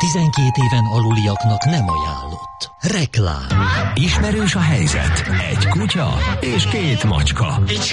12 éven aluliaknak nem ajánlott. Reklám. Ismerős a helyzet. Egy kutya és 2 macska.